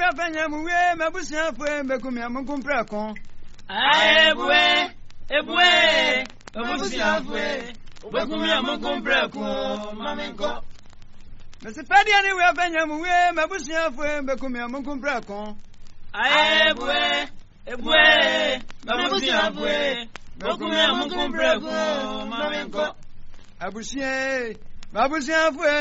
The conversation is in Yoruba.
afanya muwe mabusia fwe mbekumi amukumpra kon. Ebwe mabusia fwe mbekumi amukumpra kon mamenko. Mesi padi ani we afanya muwe mabusia fwe mbekumi amukumpra kon. Ebwe mabusia fwe mbekumi amukumpra kon mamenko. Abusia fwe